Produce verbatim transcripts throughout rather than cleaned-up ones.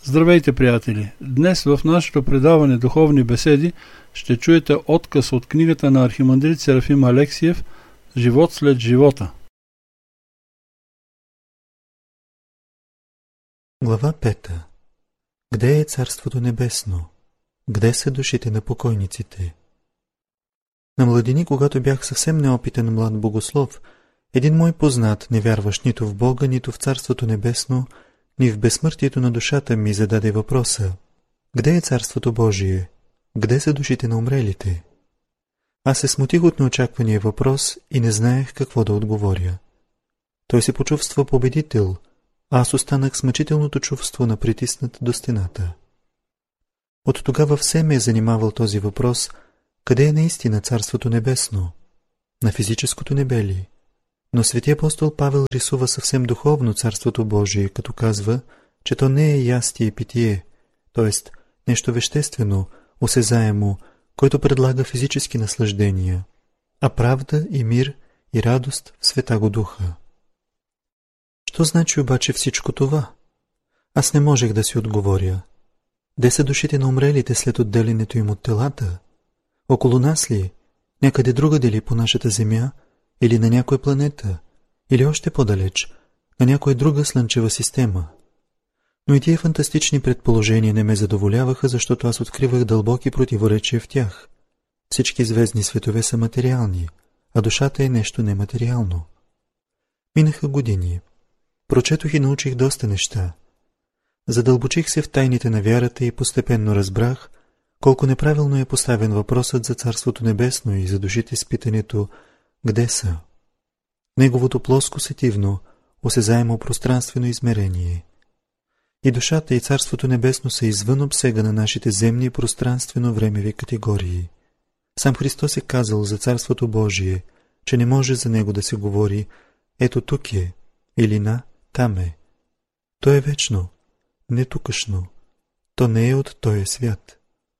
Здравейте, приятели! Днес в нашето предаване Духовни беседи ще чуете откъс от книгата на архимандрит Серафим Алексиев «Живот след живота». Глава пета. Где е Царството Небесно? Где са душите на покойниците? На младини, когато бях съвсем неопитен млад богослов, един мой познат, не вярващ нито в Бога, нито в Царството Небесно, ни в безсмъртието на душата ми зададе въпроса: где е Царството Божие? Где са душите на умрелите? Аз се смутих от неочаквания въпрос и не знаех какво да отговоря. Той се почувства победител, а аз останах с мъчителното чувство на притиснат до стената. От тогава все ме е занимавал този въпрос: къде е наистина Царството Небесно? На физическото небе ли? Но свети апостол Павел рисува съвсем духовно Царството Божие, като казва, че то не е ястие и питие, т.е. нещо веществено, осезаемо, което предлага физически наслаждения, а правда и мир и радост в Святаго Духа. Що значи обаче всичко това? Аз не можех да си отговоря. Де са душите на умрелите след отделянето им от телата? Около нас ли? Някъде другаде ли по нашата земя? Или на някоя планета? Или още по-далеч, на някоя друга слънчева система? Но и тия фантастични предположения не ме задоволяваха, защото аз откривах дълбоки противоречия в тях. Всички звездни светове са материални, а душата е нещо нематериално. Минаха години. Прочетох и научих доста неща. Задълбочих се в тайните на вярата и постепенно разбрах колко неправилно е поставен въпросът за Царството Небесно и за душите с питането «Где са?». Неговото плоско сетивно, осезаемо пространствено измерение. И душата и Царството Небесно са извън обсега на нашите земни пространствено-времеви категории. Сам Христос е казал за Царството Божие, че не може за него да се говори «Ето тук е» или «На, там е». То е вечно, не тукашно. То не е от този свят.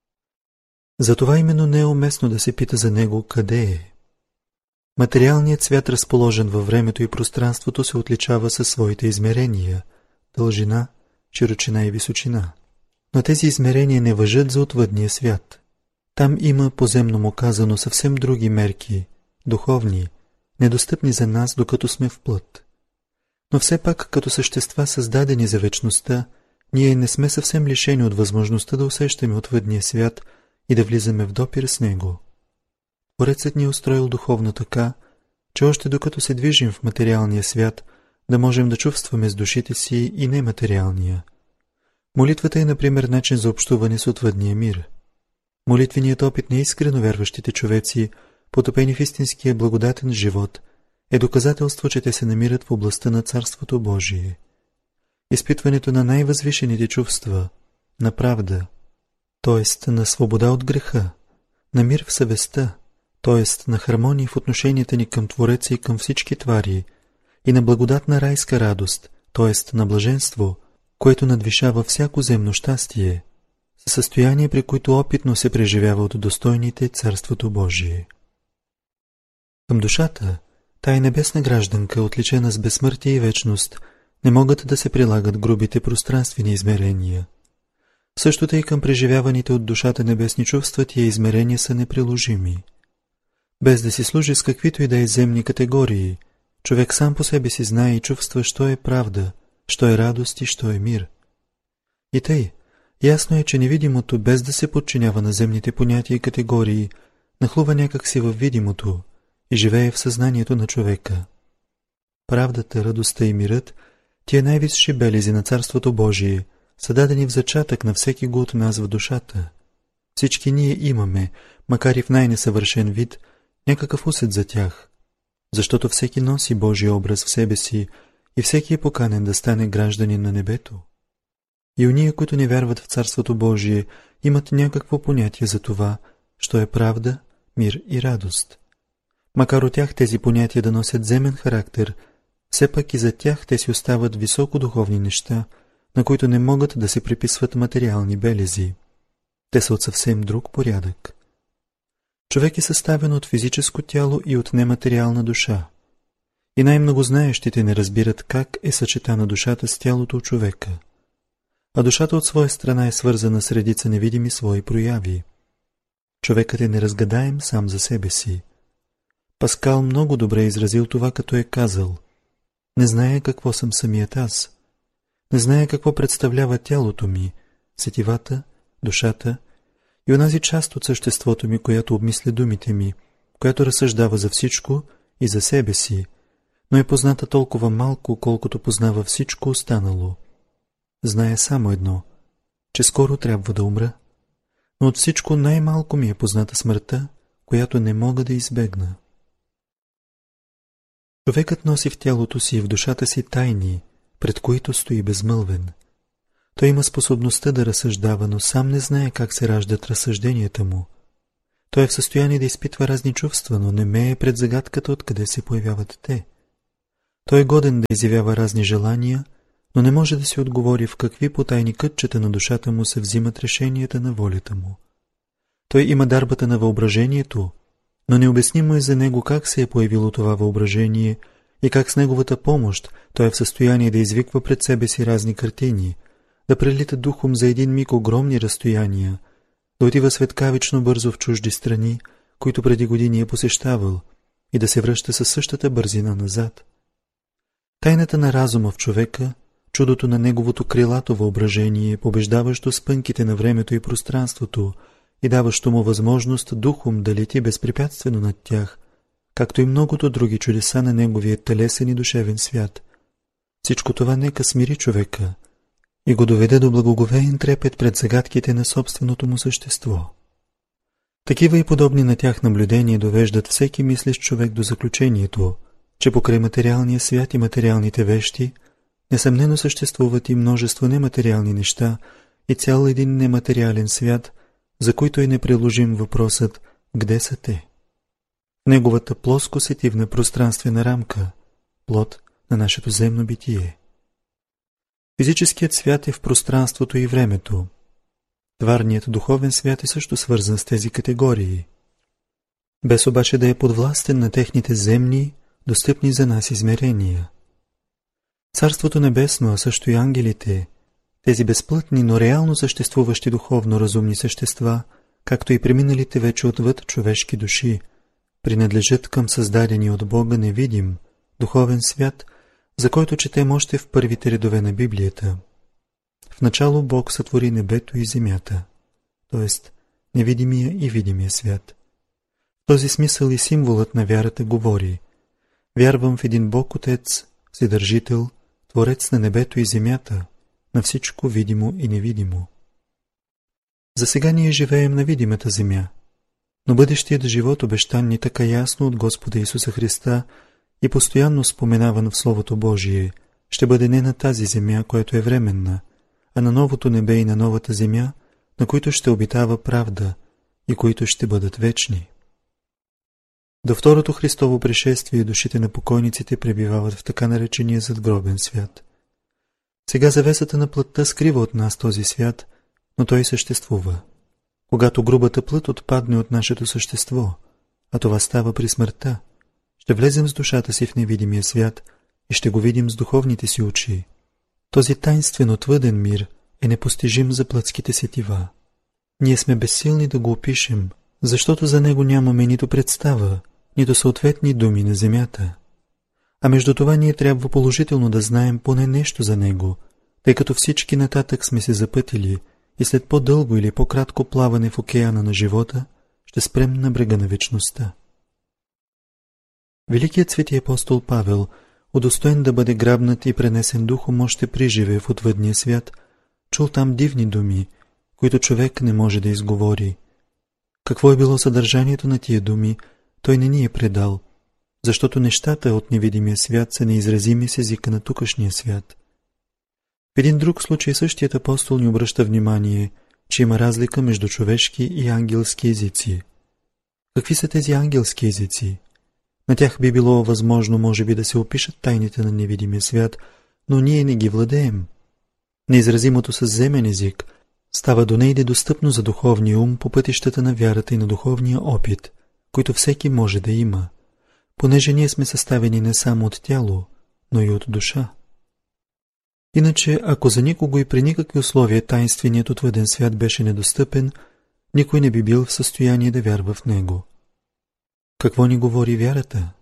Затова именно не е уместно да се пита за него къде е. Материалният свят, разположен във времето и пространството, се отличава със своите измерения – дължина, широчина и височина. Но тези измерения не важат за отвъдния свят. Там има, поземно му казано, съвсем други мерки, духовни, недостъпни за нас, докато сме в плът. Но все пак, като същества, създадени за вечността, ние не сме съвсем лишени от възможността да усещаме отвъдния свят и да влизаме в допир с него. Творецът ни е устроил духовно така, че още докато се движим в материалния свят, да можем да чувстваме с душите си и нематериалния. Молитвата е, например, начин за общуване с отвъдния мир. Молитвеният опит на искрено вярващите човеци, потопени в истинския благодатен живот, е доказателство, че те се намират в областта на Царството Божие. Изпитването на най-възвишените чувства, на правда, т.е. на свобода от греха, на мир в съвестта, т.е. на хармония в отношенията ни към Твореца и към всички твари, и на благодатна райска радост, т.е. на блаженство, което надвишава всяко земно щастие, със състояние, при които опитно се преживява от достойните Царството Божие. Към душата, тая небесна гражданка, отличена с безсмъртие и вечност, не могат да се прилагат грубите пространствени измерения. Същото и към преживяваните от душата небесни чувства, тия измерения са неприложими. Без да си служи с каквито и да е земни категории, човек сам по себе си знае и чувства, що е правда, що е радост и що е мир. И тъй, ясно е, че невидимото, без да се подчинява на земните понятия и категории, нахлува някак си във видимото и живее в съзнанието на човека. Правдата, радостта и мирът, тия най-висши белези на Царството Божие, са дадени в зачатък на всеки го от нас в душата. Всички ние имаме, макар и в най-несъвършен вид, някакъв усет за тях, защото всеки носи Божия образ в себе си и всеки е поканен да стане гражданин на небето. И уния, които не вярват в Царството Божие, имат някакво понятие за това, що е правда, мир и радост. Макар от тях тези понятия да носят земен характер, все пак и за тях те си остават високодуховни неща, на които не могат да се приписват материални белези. Те са от съвсем друг порядък. Човек е съставен от физическо тяло и от нематериална душа. И най-много знаещите не разбират как е съчетана душата с тялото у човека. а душата от своя страна е свързана с редица невидими свои прояви. Човекът е неразгадаем сам за себе си. Паскал много добре е изразил това, като е казал: не зная какво съм самият аз. Не зная какво представлява тялото ми, сетивата, душата и онази част от съществото ми, която обмисля думите ми, която разсъждава за всичко и за себе си, но е позната толкова малко, колкото познава всичко останало. Зная само едно, че скоро трябва да умра, но от всичко най-малко ми е позната смъртта, която не мога да избегна. Човекът носи в тялото си и в душата си тайни, пред които стои безмълвен. Той има способността да разсъждава, но сам не знае как се раждат разсъжденията му. Той е в състояние да изпитва разни чувства, но не мее пред загадката откъде се появяват те. Той е годен да изявява разни желания, но не може да си отговори в какви потайни кътчета на душата му се взимат решенията на волята му. Той има дарбата на въображението, но необяснимо е за него как се е появило това въображение и как с неговата помощ той е в състояние да извиква пред себе си разни картини, да прелита духом за един миг огромни разстояния, да отива светкавично бързо в чужди страни, които преди години е посещавал, и да се връща със същата бързина назад. Тайната на разума в човека, чудото на неговото крилато въображение, побеждаващо спънките на времето и пространството и даващо му възможност духом да лети безпрепятствено над тях, както и многото други чудеса на неговия телесен и душевен свят. Всичко това нека смири човека и го доведе до благоговеен трепет пред загадките на собственото му същество. Такива и подобни на тях наблюдения довеждат всеки мислещ човек до заключението, че покрай материалния свят и материалните вещи несъмнено съществуват и множество нематериални неща и цял един нематериален свят, за които е неприложим въпросът «Где са те?». В неговата плоскосетивна пространствена рамка, плод на нашето земно битие. Физическият свят е в пространството и времето. Тварният духовен свят е също свързан с тези категории, без обаче да е подвластен на техните земни, достъпни за нас измерения. Царството небесно, а също и ангелите, тези безплътни, но реално съществуващи духовно разумни същества, както и преминалите вече отвъд човешки души, принадлежат към създадени от Бога невидим, духовен свят, за който четем още в първите редове на Библията. В начало Бог сътвори небето и земята, т.е. невидимия и видимия свят. В този смисъл и символът на вярата говори: вярвам в един Бог Отец, Вседържител, Творец на небето и земята, на всичко видимо и невидимо. За сега ние живеем на видимата земя, но бъдещият живот, обещан ни така ясно от Господа Исуса Христа и постоянно споменаван в Словото Божие, ще бъде не на тази земя, която е временна, а на новото небе и на новата земя, на които ще обитава правда и които ще бъдат вечни. До второто Христово пришествие душите на покойниците пребивават в така наречения задгробен свят. Сега завесата на плътта скрива от нас този свят, но той съществува. Когато грубата плът отпадне от нашето същество, а това става при смъртта, ще влезем с душата си в невидимия свят и ще го видим с духовните си очи. Този тайнствен отвъден мир е непостижим за плътските сетива. Ние сме безсилни да го опишем, защото за него нямаме нито представа, нито съответни думи на земята. А между това ние трябва положително да знаем поне нещо за него, тъй като всички нататък сме се запътили и след по-дълго или по-кратко плаване в океана на живота ще спрем на брега на вечността. Великият свети апостол Павел, удостоен да бъде грабнат и пренесен духом още приживе в отвъдния свят, чул там дивни думи, които човек не може да изговори. Какво е било съдържанието на тия думи, той не ни е предал, защото нещата от невидимия свят са неизразими с езика на тукашния свят. В един друг случай същият апостол ни обръща внимание, че има разлика между човешки и ангелски езици. Какви са тези ангелски езици? На тях би било възможно, може би, да се опишат тайните на невидимия свят, но ние не ги владеем. Неизразимото със земен език става до нейде достъпно за духовния ум по пътищата на вярата и на духовния опит, които всеки може да има, понеже ние сме съставени не само от тяло, но и от душа. Иначе, ако за никого и при никакви условия таинственият отвъден свят беше недостъпен, никой не би бил в състояние да вярва в него. Какво ни говори вярата?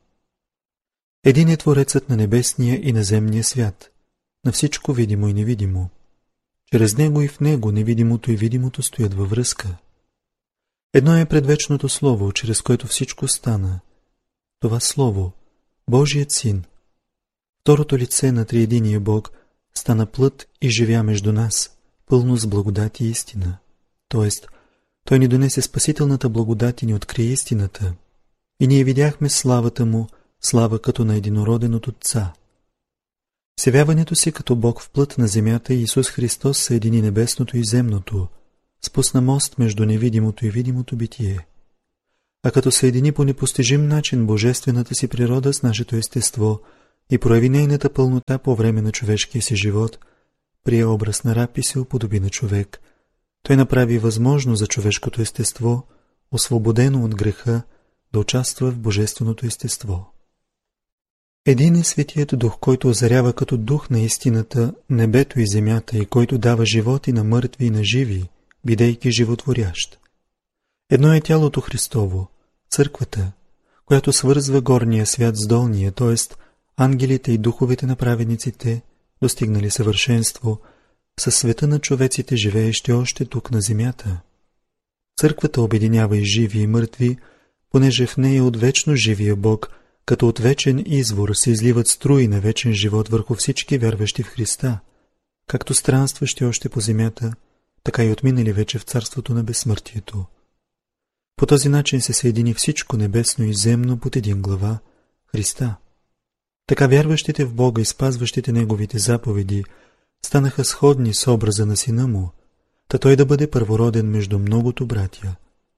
Един е Творецът на небесния и на земния свят, на всичко видимо и невидимо. Чрез него и в него невидимото и видимото стоят във връзка. Едно е предвечното Слово, чрез което всичко стана. Това Слово, Божият Син, второто лице на триединия Бог, стана плът и живя между нас, пълно с благодат и истина. Тоест, Той ни донесе спасителната благодат и ни откри истината. И ние видяхме славата Му, слава като на единороден от Отца. С явяването си като Бог в плът на земята Исус Христос съедини небесното и земното, спусна мост между невидимото и видимото битие. А като съедини по непостижим начин божествената си природа с нашето естество и прояви нейната пълнота по време на човешкия си живот, прие образ на раб и се уподоби на човек. Той направи възможно за човешкото естество, освободено от греха, да участва в божественото естество. Един е Светият Дух, който озарява като дух на истината небето и земята и който дава живот и на мъртви и на живи, бидейки животворящ. Едно е тялото Христово, църквата, която свързва горния свят с долния, т.е. ангелите и духовете на праведниците, достигнали съвършенство, със света на човеците, живеещи още тук на земята. Църквата обединява и живи и мъртви, понеже в нея от вечно живия Бог, като от вечен извор се изливат струи на вечен живот върху всички вярващи в Христа, както странстващи още по земята, така и отминали вече в царството на безсмъртието. По този начин се съедини всичко небесно и земно под един глава – Христа. Така вярващите в Бога и спазващите Неговите заповеди станаха сходни с образа на Сина Му, та Той да бъде първороден между многото братя.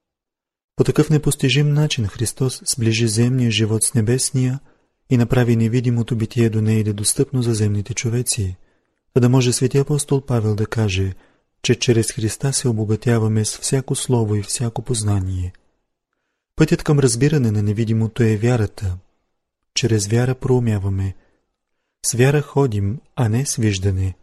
По такъв непостижим начин Христос сближи земния живот с небесния и направи невидимото битие до нея достъпно за земните човеци, за да може свети апостол Павел да каже, че чрез Христа се обогатяваме с всяко слово и всяко познание. Пътят към разбиране на невидимото е вярата. Чрез вяра проумяваме. С вяра ходим, а не с виждане.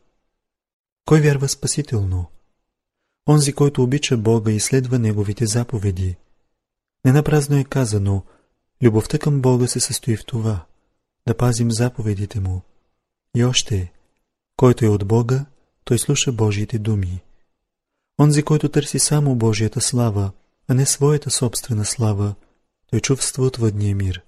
Кой вярва спасително? Онзи, който обича Бога и следва Неговите заповеди. Ненапразно е казано, любовта към Бога се състои в това, да пазим заповедите Му. И още, който е от Бога, той слуша Божиите думи. Онзи, който търси само Божията слава, а не своята собствена слава, той чувства отвъдния мир.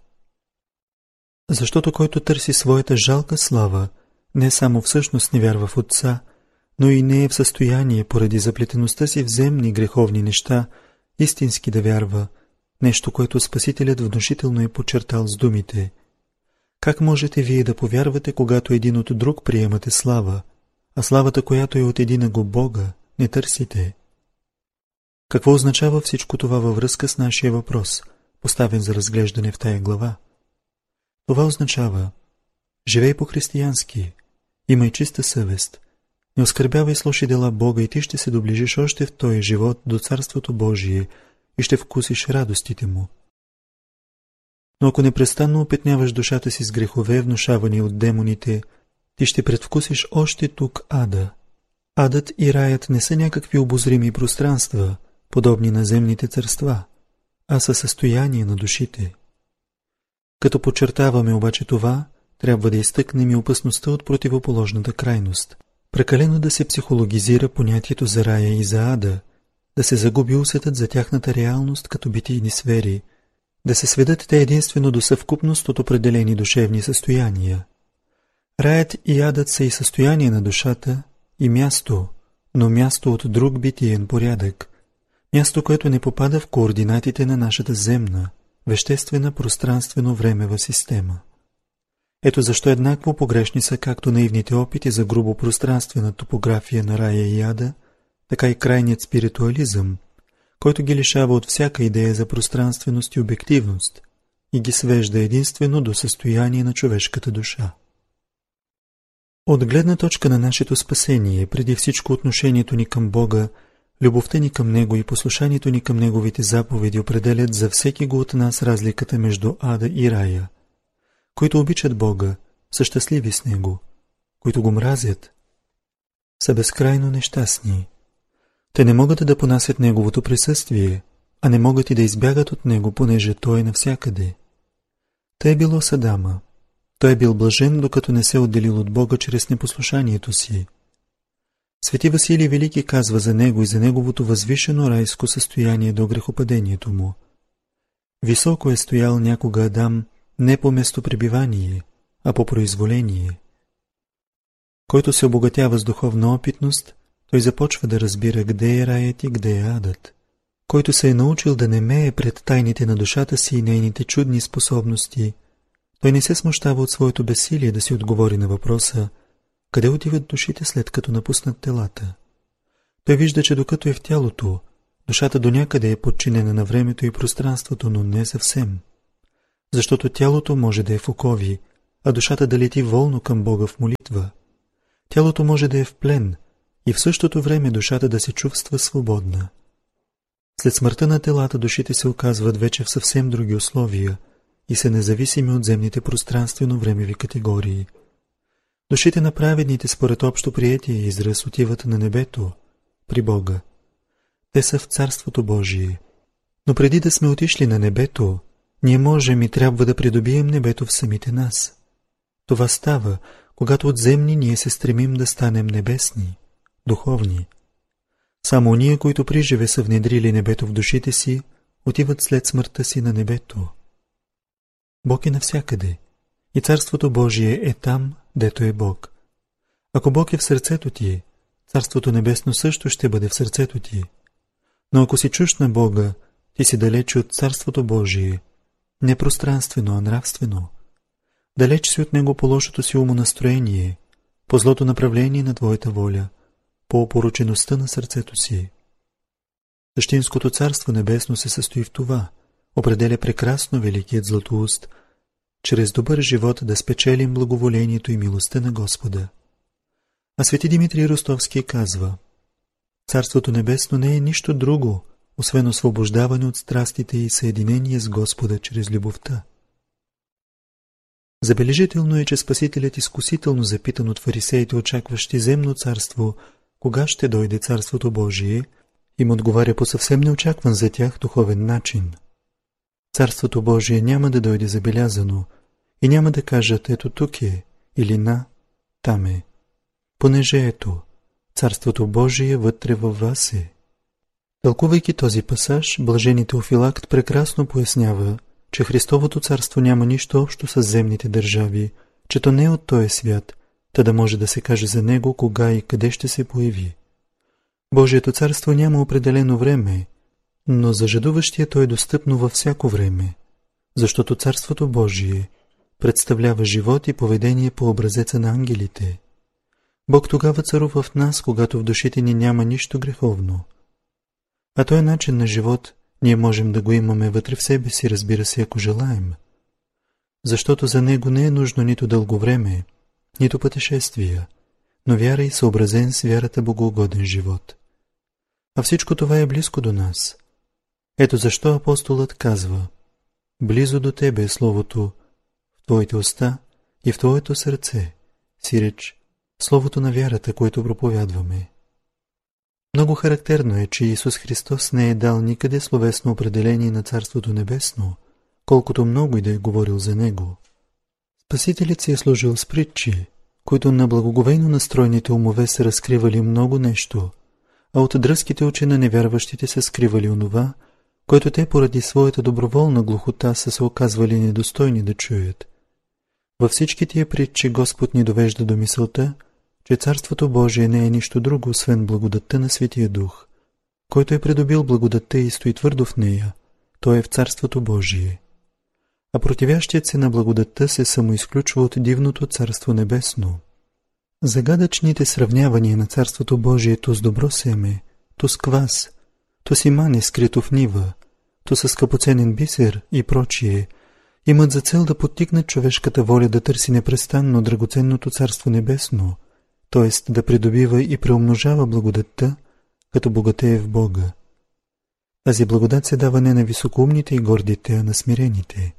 Защото който търси своята жалка слава, не само всъщност не вярва в Отца, но и не е в състояние, поради заплетеността си в земни греховни неща, истински да вярва, нещо, което Спасителят внушително е подчертал с думите: как можете вие да повярвате, когато един от друг приемате слава, а славата, която е от единого Бога, не търсите? Какво означава всичко това във връзка с нашия въпрос, поставен за разглеждане в тая глава? Това означава: живей по-християнски, имай чиста съвест, не оскърбявай с лоши дела Бога и ти ще се доближиш още в този живот до Царството Божие и ще вкусиш радостите Му. Но ако непрестанно опетняваш душата си с грехове, внушавани от демоните, ти ще предвкусиш още тук ада. Адът и раят не са някакви обозрими пространства, подобни на земните царства, а са състояние на душите. Като подчертаваме обаче това, трябва да изтъкнем и опасността от противоположната крайност. Прекалено да се психологизира понятието за рая и за ада, да се загуби усетът за тяхната реалност като битийни сфери, да се сведат те единствено до съвкупност от определени душевни състояния. Раят и адът са и състояние на душата, и място, но място от друг битиен порядък, място, което не попада в координатите на нашата земна, веществена пространствено-времева система. Ето защо еднакво погрешни са както наивните опити за грубо пространствена топография на рая и ада, така и крайният спиритуализъм, който ги лишава от всяка идея за пространственост и обективност и ги свежда единствено до състояние на човешката душа. От гледна точка на нашето спасение, преди всичко отношението ни към Бога, любовта ни към Него и послушанието ни към Неговите заповеди определят за всеки го от нас разликата между ада и рая. Които обичат Бога, са щастливи с Него. Които го мразят, са безкрайно нещастни. Те не могат да понасят неговото присъствие, а не могат и да избягат от него, понеже той е навсякъде. Тъй е било с Адама. Той е бил блажен, докато не се отделил от Бога чрез непослушанието си. Свети Василий Велики казва за него и за неговото възвишено райско състояние до грехопадението му. Високо е стоял някога Адам не по местопребивание, а по произволение. Който се обогатява с духовна опитност, той започва да разбира къде е раят и къде е адът. Който се е научил да немее пред тайните на душата си и нейните чудни способности, той не се смущава от своето безсилие да си отговори на въпроса къде отиват душите след като напуснат телата. Той вижда, че докато е в тялото, душата до някъде е подчинена на времето и пространството, но не съвсем. Защото тялото може да е в окови, а душата да лети волно към Бога в молитва. Тялото може да е в плен и в същото време душата да се чувства свободна. След смъртта на телата душите се оказват вече в съвсем други условия и са независими от земните пространствено-времеви категории. Душите на праведните според общо приетия израз отиват на небето, при Бога. Те са в Царството Божие. Но преди да сме отишли на небето, ние можем и трябва да придобием небето в самите нас. Това става, когато от земни ние се стремим да станем небесни, духовни. Само ние, които приживе са внедрили небето в душите си, отиват след смъртта си на небето. Бог е навсякъде и Царството Божие е там, дето е Бог. Ако Бог е в сърцето ти, Царството Небесно също ще бъде в сърцето ти. Но ако си чужд на Бога, ти си далеч от Царството Божие, не пространствено, а нравствено. Далеч си от Него по лошото си умонастроение, по злото направление на твоята воля, по опорочеността на сърцето си. Същинското Царство Небесно се състои в това, определя прекрасно великият Златоуст, чрез добър живот да спечелим благоволението и милостта на Господа. А свети Димитрий Ростовски казва: Царството Небесно не е нищо друго, освен освобождаване от страстите и съединение с Господа чрез любовта. Забележително е, че Спасителят изкусително запитан от фарисеите, очакващи земно царство, кога ще дойде Царството Божие, им отговаря по съвсем неочакван за тях духовен начин. Царството Божие няма да дойде забелязано и няма да кажат ето тук е или на, там е, понеже ето, Царството Божие вътре във вас е. Тълкувайки този пасаж, блажени Теофилакт прекрасно пояснява, че Христовото царство няма нищо общо с земните държави, че то не е от този свят, та да може да се каже за него кога и къде ще се появи. Божието царство няма определено време, но за жадуващия то е достъпно във всяко време, защото Царството Божие представлява живот и поведение по образеца на ангелите. Бог тогава царува в нас, когато в душите ни няма нищо греховно. А този начин на живот ние можем да го имаме вътре в себе си, разбира се, ако желаем. Защото за него не е нужно нито дълго време, нито пътешествия, но вяра и съобразен с вярата богоугоден живот. А всичко това е близко до нас. Ето защо апостолът казва: близо до тебе е Словото, в твоите уста и в твоето сърце, сиреч Словото на вярата, което проповядваме. Много характерно е, че Исус Христос не е дал никъде словесно определение на Царството Небесно, колкото много и да е говорил за него. Спасителят си е служил с притчи, които на благоговейно настроените умове са разкривали много нещо, а от дръзките очи на невярващите са скривали онова, което те поради своята доброволна глухота са се оказвали недостойни да чуят. Във всички тия притчи Господ ни довежда до мисълта, че Царството Божие не е нищо друго, освен благодатта на Светия Дух, който е придобил благодатта и стои твърдо в нея, той е в Царството Божие. А противящият се на благодатта се самоизключва от дивното Царство Небесно. Загадъчните сравнявания на Царството Божие то с добро семе, то с квас, то с имане скрито в нива, то с скъпоценен бисер и прочие, имат за цел да подтикнат човешката воля да търси непрестанно драгоценното Царство Небесно, т.е. да придобива и преумножава благодатта, като богатее в Бога. Тази благодат се дава не на високоумните и гордите, а на смирените.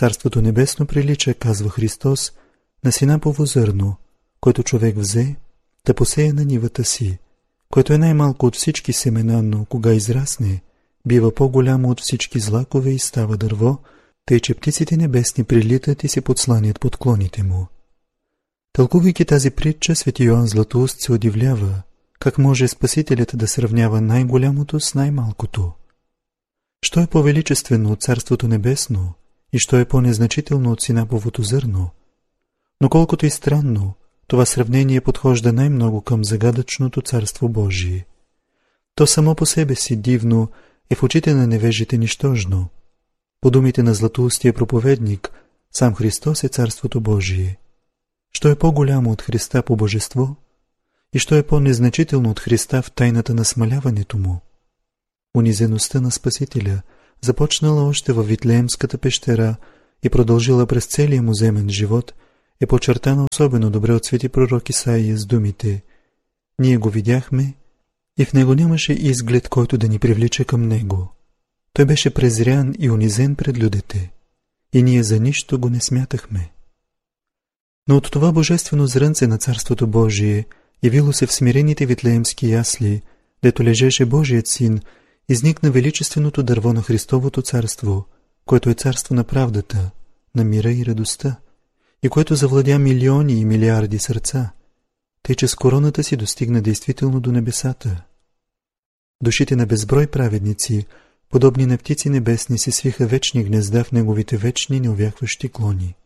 Царството Небесно прилича, казва Христос, на сина повозърно, който човек взе да посее на нивата си, което е най-малко от всички семена, но кога израсне, бива по-голямо от всички злакове и става дърво, тъй че птиците небесни прилитат и се подсланят под клоните му. Тълкувайки тази притча, свети Йоан Златоуст се удивлява, как може Спасителят да сравнява най-голямото с най-малкото. Що е по-величествено от Царството небесно и що е по-незначително от синаповото зърно? Но колкото и странно, това сравнение подхожда най-много към загадъчното Царство Божие. То само по себе си дивно е в очите на невежите нищожно. По думите на златоустия проповедник, сам Христос е Царството Божие. Що е по-голямо от Христа по божество и що е по-незначително от Христа в тайната на смаляването му? Унизеността на Спасителя, започнала още във Витлеемската пещера и продължила през целия му земен живот, е подчертана особено добре от свети пророк Исаия с думите: «Ние го видяхме и в него нямаше изглед, който да ни привлича към него. Той беше презрян и унизен пред людите, и ние за нищо го не смятахме». Но от това божествено зрънце на Царството Божие явило се в смирените витлеемски ясли, дето лежеше Божият син, изникна величественото дърво на Христовото царство, което е царство на правдата, на мира и радостта, и което завладя милиони и милиарди сърца, тъй че с короната си достигна действително до небесата. Душите на безброй праведници, подобни на птици небесни, се свиха вечни гнезда в неговите вечни неувяхващи клони.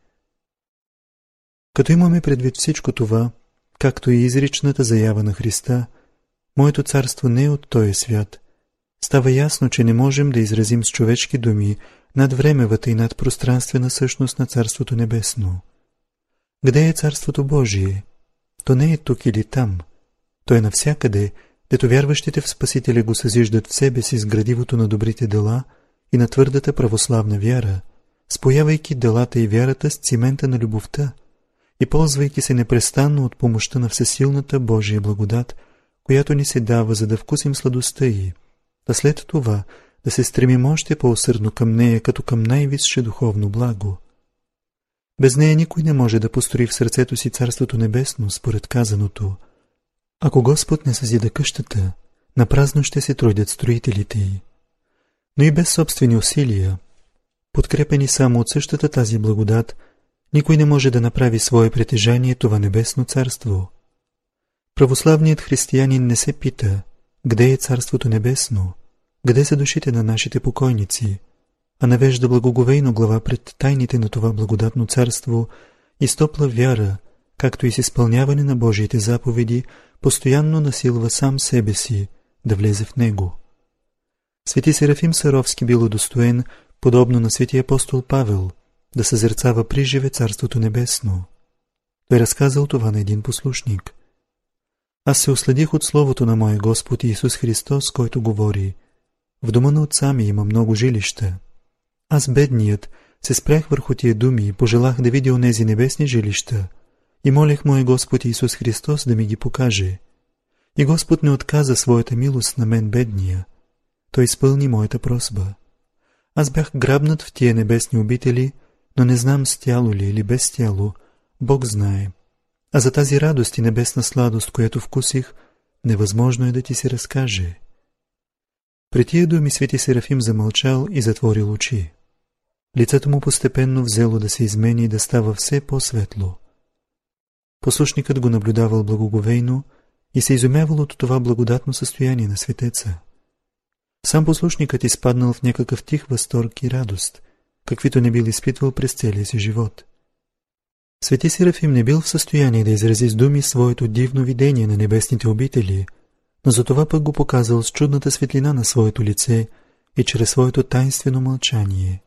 Като имаме предвид всичко това, както и изричната заява на Христа, моето царство не е от този свят, става ясно, че не можем да изразим с човешки думи над времевата и над пространствена същност на Царството Небесно. Къде е Царството Божие? То не е тук или там. То е навсякъде, дето вярващите в Спасителя го съзиждат в себе си с градивото на добрите дела и на твърдата православна вяра, споявайки делата и вярата с цимента на любовта и ползвайки се непрестанно от помощта на всесилната Божия благодат, която ни се дава, за да вкусим сладостта й, а след това да се стремим още по-усърдно към нея, като към най-висше духовно благо. Без нея никой не може да построи в сърцето си Царството Небесно, според казаното: ако Господ не съзида къщата, напразно ще се трудят строителите й. Но и без собствени усилия, подкрепени само от същата тази благодат, никой не може да направи свое притежание това небесно царство. Православният християнин не се пита: къде е Царството Небесно, къде са душите на нашите покойници, а навежда благоговейно глава пред тайните на това благодатно царство и с топла вяра, както и с изпълняване на Божиите заповеди, постоянно насилва сам себе си да влезе в него. Свети Серафим Саровски бил удостоен, подобно на свети апостол Павел, да съзерцава приживе Царството Небесно. Той разказал това на един послушник: аз се осладих от словото на моя Господ Исус Христос, който говори: в дома на отца ми има много жилища. Аз, бедният, се спрях върху тия думи и пожелах да видя онези небесни жилища и молех моя Господ Исус Христос да ми ги покаже. И Господ не отказа своята милост на мен, бедния. Той изпълни моята просба. Аз бях грабнат в тия небесни обители, но не знам с тяло ли или без тяло, Бог знае. А за тази радост и небесна сладост, която вкусих, невъзможно е да ти се разкаже. При тия думи свети Серафим замълчал и затворил очи. Лицето му постепенно взело да се измени и да става все по-светло. Послушникът го наблюдавал благоговейно и се изумявал от това благодатно състояние на светеца. Сам послушникът изпаднал в някакъв тих възторг и радост, каквито не бил изпитвал през целия си живот. Свети Серафим не бил в състояние да изрази с думи своето дивно видение на небесните обители, но затова пък го показал с чудната светлина на своето лице и чрез своето таинствено мълчание.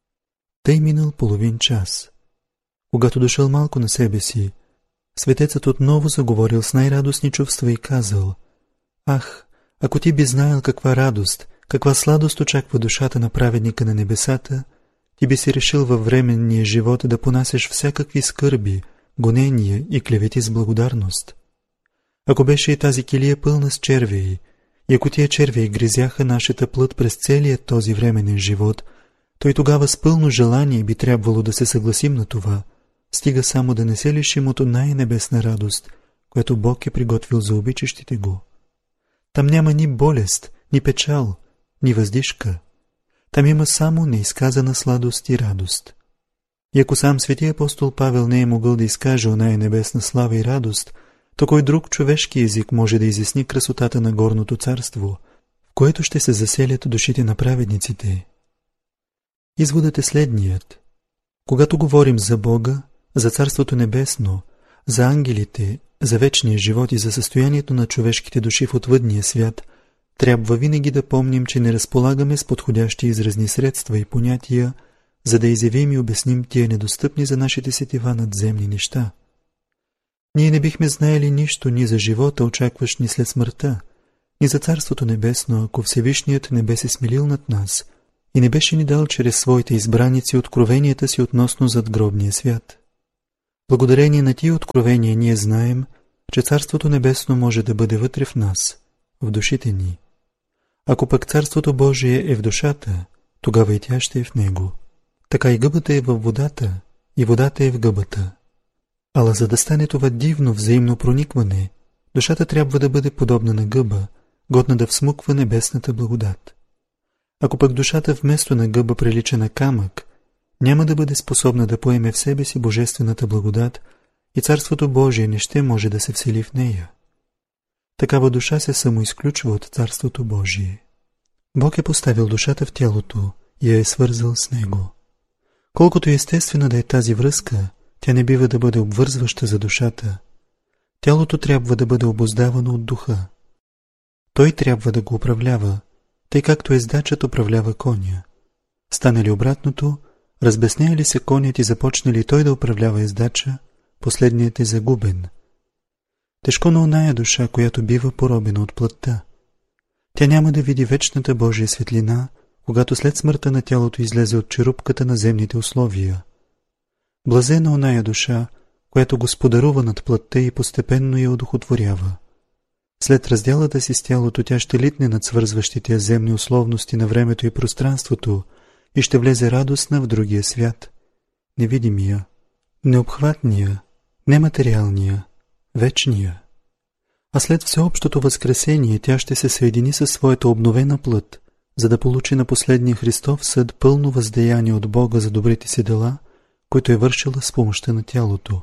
Тъй минал половин час. Когато дошъл малко на себе си, светецът отново заговорил с най-радостни чувства и казал: ах, ако ти би знаел каква радост, каква сладост очаква душата на праведника на небесата, ти би си решил във временния живот да понасяш всякакви скърби, гонения и клевети с благодарност. Ако беше и тази килия пълна с червеи, и ако тия червеи гризяха нашата плът през целия този временен живот, то и тогава с пълно желание би трябвало да се съгласим на това, стига само да не се лишим от най-небесна радост, което Бог е приготвил за обичащите го. Там няма ни болест, ни печал, ни въздишка. Там има само неизказана сладост и радост. И ако сам свети апостол Павел не е могъл да изкаже оная небесна слава и радост, то кой друг човешки език може да изясни красотата на горното царство, в което ще се заселят душите на праведниците? Изводът е следният. Когато говорим за Бога, за Царството Небесно, за ангелите, за вечния живот и за състоянието на човешките души в отвъдния свят, трябва винаги да помним, че не разполагаме с подходящи изразни средства и понятия, за да изявим и обясним тия недостъпни за нашите сетива надземни неща. Ние не бихме знаели нищо ни за живота, очакващ ни след смъртта, ни за Царството Небесно, ако Всевишният не бе се смилил над нас и не беше ни дал чрез своите избраници откровенията си относно задгробния свят. Благодарение на тия откровения ние знаем, че Царството Небесно може да бъде вътре в нас, в душите ни. Ако пък Царството Божие е в душата, тогава и тя ще е в него. Така и гъбата е във водата, и водата е в гъбата. Ала за да стане това дивно взаимно проникване, душата трябва да бъде подобна на гъба, годна да всмуква небесната благодат. Ако пък душата вместо на гъба прилича на камък, няма да бъде способна да поеме в себе си божествената благодат и Царството Божие не ще може да се всели в нея. Такава душа се самоизключва от Царството Божие. Бог е поставил душата в тялото и я е свързал с него. Колкото естествена да е тази връзка, тя не бива да бъде обвързваща за душата. Тялото трябва да бъде обуздавано от духа. Той трябва да го управлява, тъй както ездачът управлява коня. Стане ли обратното, разбеснее ли се конят и започне ли той да управлява ездача, последният е загубен. Тежко на оная душа, която бива поробена от плътта. Тя няма да види вечната Божия светлина, когато след смъртта на тялото излезе от черупката на земните условия. Блазена оная душа, която господарува над плътта и постепенно я одухотворява. След разделата си с тялото тя ще литне над свързващите земни условности на времето и пространството и ще влезе радостна в другия свят, невидимия, необхватния, нематериалния, вечния. А след всеобщото възкресение тя ще се съедини със своята обновена плът, за да получи на последния Христов съд пълно въздеяние от Бога за добрите си дела, които е вършила с помощта на тялото.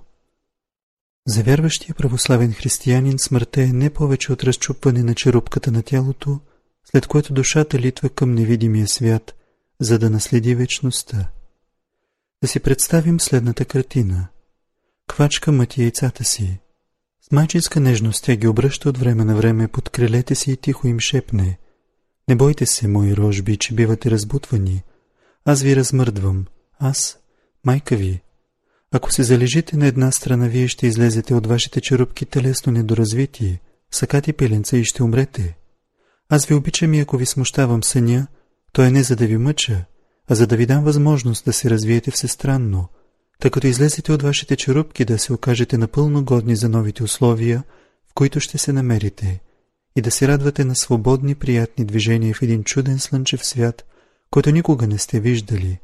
За вярващия православен християнин смъртта е не повече от разчупване на черупката на тялото, след което душата литва към невидимия свят, за да наследи вечността. Да си представим следната картина. Квачка мъти яйцата си. С майчинска нежност тя ги обръща от време на време под крилете си и тихо им шепне: „Не бойте се, мои рожби, че бивате разбутвани. Аз ви размърдвам. Аз, майка ви. Ако се залежите на една страна, вие ще излезете от вашите черупки телесно недоразвитие, сакати пеленца и ще умрете. Аз ви обичам и ако ви смущавам съня, то е не за да ви мъча, а за да ви дам възможност да се развиете всестранно, тъй като излезете от вашите черупки да се окажете напълно годни за новите условия, в които ще се намерите, и да се радвате на свободни, приятни движения в един чуден слънчев свят, който никога не сте виждали.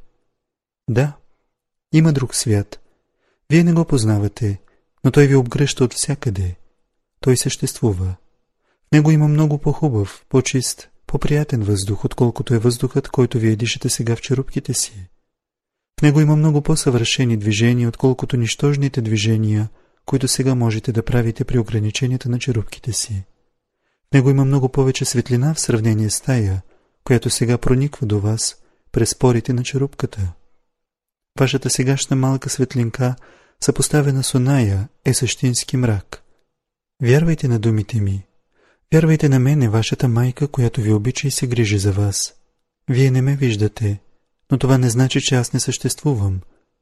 Да, има друг свят. Вие не го познавате, но той ви обгръща от всякъде. Той съществува. В него има много по-хубав, по-чист, по-приятен въздух, отколкото е въздухът, който вие дишате сега в черупките си. В него има много по-съвършени движения, отколкото нищожните движения, които сега можете да правите при ограниченията на черупките си. В него има много повече светлина в сравнение с тая, която сега прониква до вас през порите на черупката. Вашата сегашна малка светлинка, съпоставена с оная, е същински мрак. Вярвайте на думите ми. Вярвайте на мене, вашата майка, която ви обича и се грижи за вас. Вие не ме виждате, но това не значи, че аз не съществувам.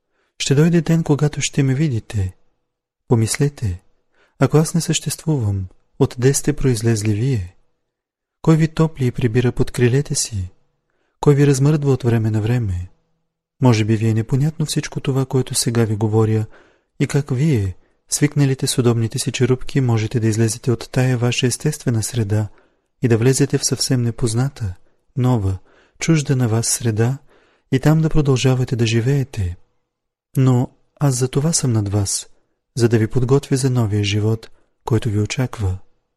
Ще дойде ден, когато ще ме видите. Помислете, ако аз не съществувам, отде сте произлезли вие? Кой ви топли и прибира под крилете си? Кой ви размърдва от време на време? Може би ви е непонятно всичко това, което сега ви говоря, и как вие, свикналите с удобните си черупки, можете да излезете от тая ваша естествена среда и да влезете в съвсем непозната, нова, чужда на вас среда и там да продължавате да живеете. Но аз за това съм над вас, за да ви подготвя за новия живот, който ви очаква.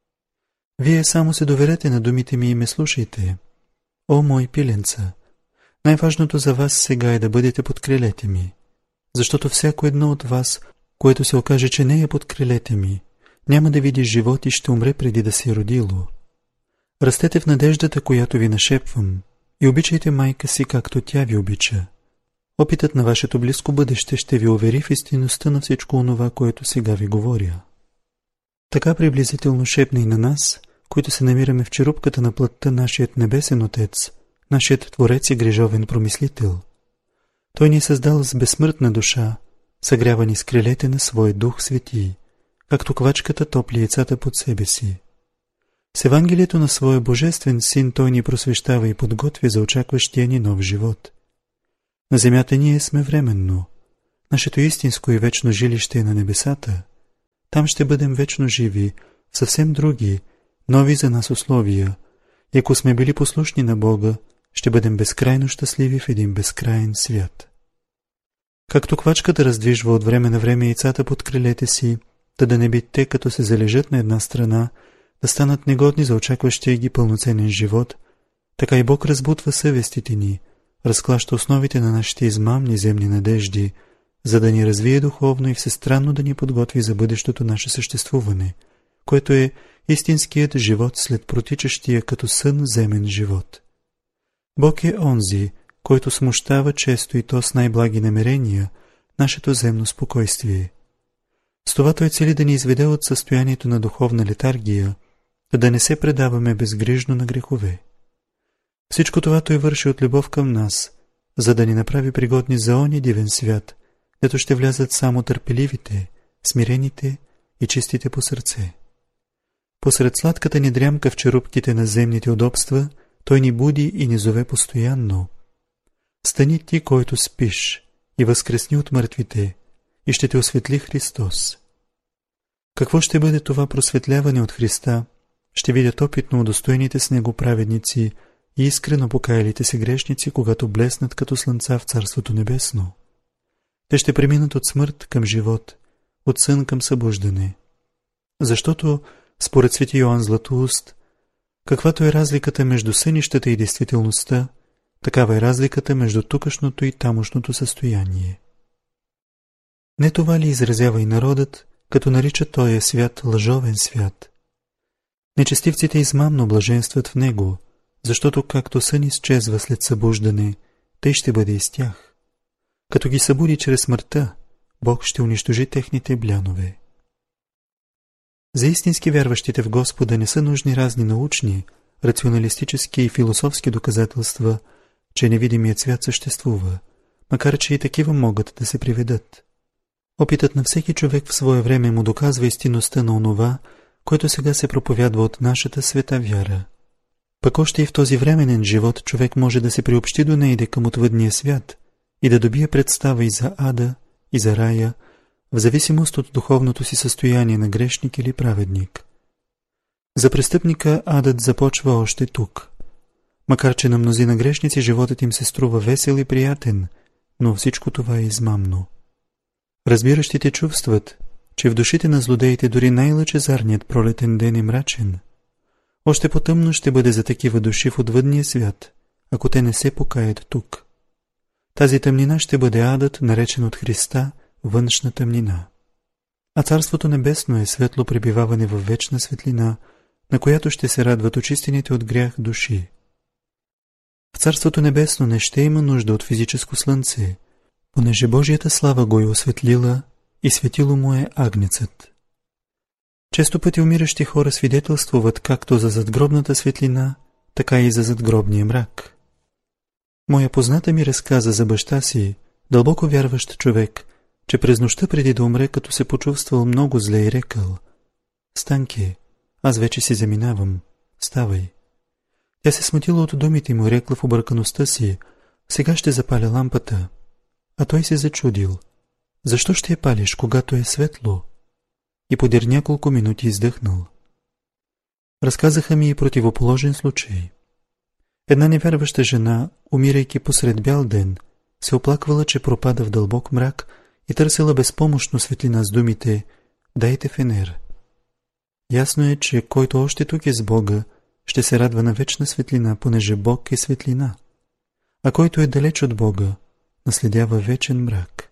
Вие само се доверете на думите ми и ме слушайте. О, мой пиленца! Най-важното за вас сега е да бъдете под крилете ми, защото всяко едно от вас, което се окаже, че не е под крилете ми, няма да види живот и ще умре преди да се е родило. Растете в надеждата, която ви нашепвам, и обичайте майка си, както тя ви обича. Опитът на вашето близко бъдеще ще ви увери в истинността на всичко онова, което сега ви говоря. Така приблизително шепне и на нас, които се намираме в черупката на плътта, нашият небесен Отец, нашият Творец и грижовен промислител. Той ни е създал с безсмъртна душа, съгрявани с крилете на своя Дух Свети, както квачката топли яйцата под себе си. С Евангелието на своя Божествен Син Той ни просвещава и подготвя за очакващия ни нов живот. На земята ние сме временно. Нашето истинско и вечно жилище е на небесата. Там ще бъдем вечно живи, в съвсем други, нови за нас условия. И ако сме били послушни на Бога, ще бъдем безкрайно щастливи в един безкрайен свят. Както квачката раздвижва от време на време яйцата под крилете си, та да не би те, като се залежат на една страна, да станат негодни за очакващия ги пълноценен живот, така и Бог разбутва съвестите ни, разклаща основите на нашите измамни земни надежди, за да ни развие духовно и всестранно да ни подготви за бъдещото наше съществуване, което е истинският живот след протичащия като сън земен живот. Бог е онзи, който смущава често и то с най-благи намерения нашето земно спокойствие. С това Той цели да ни изведе от състоянието на духовна летаргия, да не се предаваме безгрижно на грехове. Всичко това Той върши от любов към нас, за да ни направи пригодни за оня дивен свят, дето ще влязат само търпеливите, смирените и чистите по сърце. Посред сладката ни дрямка в черупките на земните удобства, Той ни буди и ни зове постоянно. Стани ти, който спиш, и възкресни от мъртвите, и ще те осветли Христос. Какво ще бъде това просветляване от Христа? Ще видят опитно удостоените с Него праведници и искрено покаялите се грешници, когато блеснат като слънца в Царството Небесно. Те ще преминат от смърт към живот, от сън към събуждане. Защото, според свети Йоан Златоуст, каквато е разликата между сънищата и действителността, такава е разликата между тукашното и тамошното състояние. Не това ли изразява и народът, като нарича този свят лъжовен свят? Нечестивците измамно блаженстват в него, защото както сън изчезва след събуждане, тъй ще бъде и с тях. Като ги събуди чрез смъртта, Бог ще унищожи техните блянове. За истински вярващите в Господа не са нужни разни научни, рационалистически и философски доказателства, че невидимият свят съществува, макар че и такива могат да се приведат. Опитът на всеки човек в свое време му доказва истинността на онова, което сега се проповядва от нашата света вяра. Пък още и в този временен живот човек може да се приобщи до нейде към отвъдния свят и да добие представа и за ада, и за рая, в зависимост от духовното си състояние на грешник или праведник. За престъпника адът започва още тук. Макар че на мнозина грешници животът им се струва весел и приятен, но всичко това е измамно. Разбиращите чувстват, че в душите на злодеите дори най-лъчезарният пролетен ден е мрачен. Още по-тъмно ще бъде за такива души в отвъдния свят, ако те не се покаят тук. Тази тъмнина ще бъде адът, наречен от Христа външна тъмнина. А Царството Небесно е светло пребиваване в вечна светлина, на която ще се радват очистените от грях души. В Царството Небесно не ще има нужда от физическо слънце, понеже Божията слава го е осветлила и светило му е агнецът. Често пъти умиращи хора свидетелствуват както за задгробната светлина, така и за задгробния мрак. Моя позната ми разказа за баща си, дълбоко вярващ човек, че през нощта преди да умре, като се почувствал много зле и рекал: „Станке, аз вече си заминавам, ставай“. Тя се смутила от думите му и рекла в объркаността си: „Сега ще запаля лампата“. А той се зачудил: „Защо ще я палиш, когато е светло?“ И подир няколко минути издъхнал. Разказаха ми и противоположен случай. Една невярваща жена, умирайки посред бял ден, се оплаквала, че пропада в дълбок мрак и търсила безпомощно светлина с думите: „Дайте фенер“. Ясно е, че който още тук е с Бога, ще се радва на вечна светлина, понеже Бог е светлина, а който е далеч от Бога, наследява вечен мрак.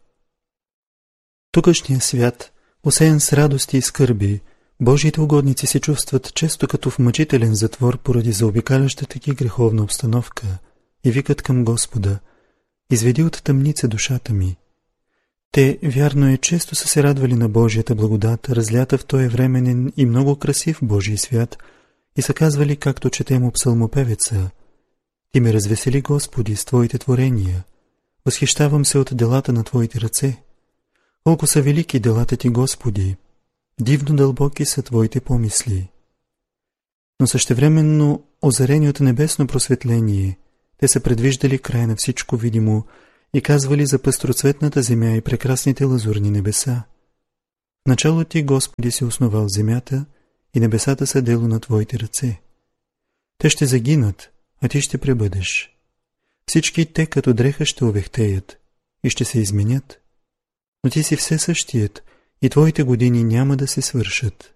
Тукашният свят, осеян с радости и скърби, Божиите угодници се чувстват често като в мъчителен затвор поради заобикалящата ги греховна обстановка и викат към Господа: изведи от тъмница душата ми. Те, вярно е, често са се радвали на Божията благодат, разлята в този временен и много красив Божий свят, и са казвали, както четем у псалмопевеца: Ти ме развесели, Господи, с Твоите творения, възхищавам се от делата на Твоите ръце. Колко са велики делата Ти, Господи, дивно дълбоки са Твоите помисли. Но същевременно, озарени от небесно просветление, те са предвиждали край на всичко видимо и казвали за пъстроцветната земя и прекрасните лазурни небеса. В начало Ти, Господи, си основал земята и небесата са дело на Твоите ръце. Те ще загинат, а Ти ще пребъдеш. Всички те като дреха ще увехтеят и ще се изменят, но Ти си все същият и Твоите години няма да се свършат.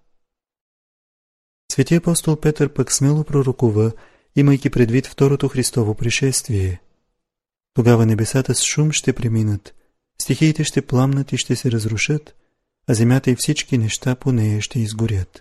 Свети апостол Петър пък смело пророкува, имайки предвид второто Христово пришествие. Тогава небесата с шум ще преминат, стихиите ще пламнат и ще се разрушат, а земята и всички неща по нея ще изгорят.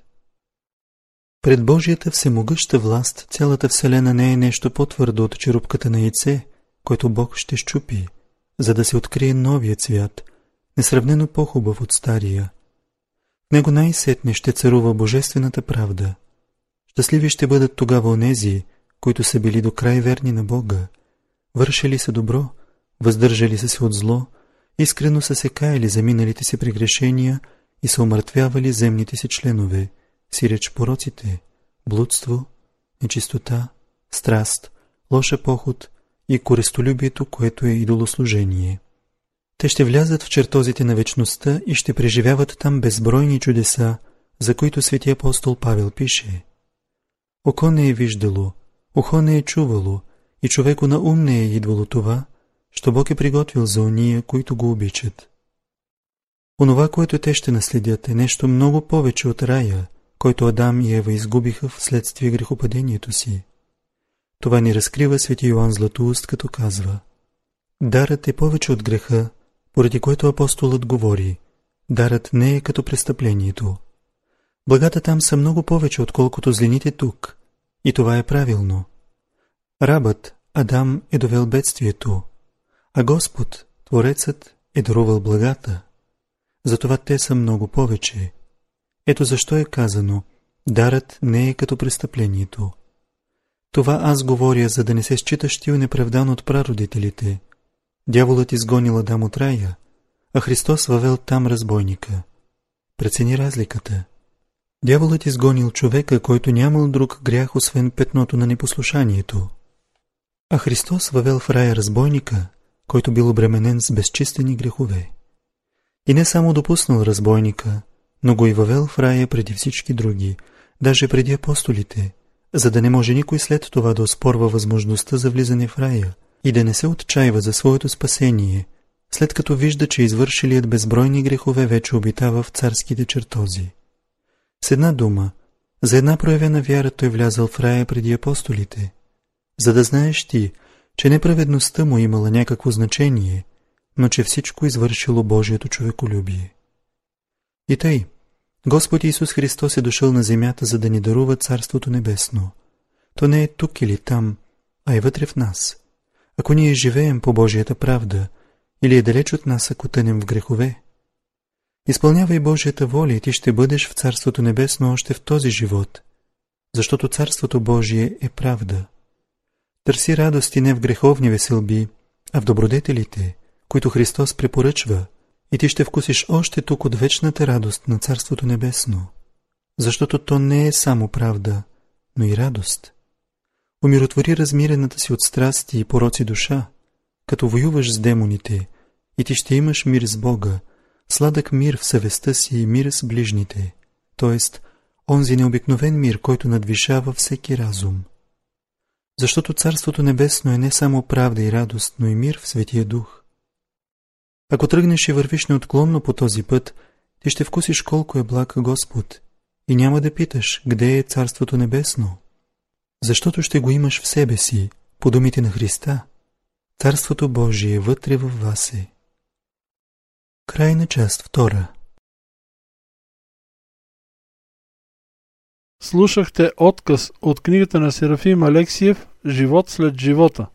Пред Божията всемогъща власт цялата вселена не е нещо по-твърдо от черупката на яйце, който Бог ще щупи, за да се открие новият свят, несравнено по-хубав от стария. В него най-сетне ще царува божествената правда. Щастливи ще бъдат тогава онези, които са били до край верни на Бога, вършили са добро, въздържали са се от зло, искрено са се каяли за миналите си прегрешения и са умъртвявали земните си членове, сиреч пороците, блудство, нечистота, страст, лоша поход и корестолюбието, което е идолослужение. Те ще влязат в чертозите на вечността и ще преживяват там безбройни чудеса, за които свети апостол Павел пише: Око не е виждало, ухо не е чувало и човеко на ум не е идвало това, що Бог е приготвил за ония, които го обичат. Онова, което те ще наследят, е нещо много повече от рая, който Адам и Ева изгубиха вследствие грехопадението си. Това ни разкрива свети Йоан Златоуст, като казва: дарът е повече от греха, поради което апостолът говори: дарът не е като престъплението. Благата там са много повече, отколкото злените тук, и това е правилно. Рабът, Адам, е довел бедствието, а Господ, Творецът, е дарувал благата. Затова те са много повече. Ето защо е казано: дарът не е като престъплението. Това аз говоря, за да не се считаш ти неправдан от прародителите. Дяволът изгонил Адам от рая, а Христос въвел там разбойника. Прецени разликата. Дяволът изгонил човека, който нямал друг грях, освен петното на непослушанието. А Христос въвел в рая разбойника, който бил обременен с безчистени грехове. И не само допуснал разбойника, но го и въвел в рая преди всички други, даже преди апостолите, за да не може никой след това да оспорва възможността за влизане в рая и да не се отчаива за своето спасение, след като вижда, че извършилият безбройни грехове вече обитава в царските чертози. С една дума, за една проявена вяра той влязъл в рая преди апостолите, за да знаеш ти, че неправедността му имала някакво значение, но че всичко извършило Божието човеколюбие. И тъй, Господ Исус Христос е дошъл на земята, за да ни дарува Царството Небесно. То не е тук или там, а е вътре в нас. Ако ние живеем по Божията правда, или е далеч от нас, ако тънем в грехове. Изпълнявай Божията воля и ти ще бъдеш в Царството Небесно още в този живот, защото Царството Божие е правда. Търси радости не в греховни веселби, а в добродетелите, които Христос препоръчва, и ти ще вкусиш още тук от вечната радост на Царството Небесно, защото то не е само правда, но и радост. Умиротвори размирената си от страсти и пороци душа, като воюваш с демоните, и ти ще имаш мир с Бога, сладък мир в съвестта си и мир с ближните, т.е. онзи необикновен мир, който надвишава всеки разум. Защото Царството Небесно е не само правда и радост, но и мир в Светия Дух. Ако тръгнеш и вървиш неотклонно по този път, ти ще вкусиш колко е благ Господ и няма да питаш, къде е Царството Небесно, защото ще го имаш в себе си, по думите на Христа. Царството Божие вътре във вас е. Край на част втора. Слушахте отказ от книгата на Серафим Алексиев «Живот след живота».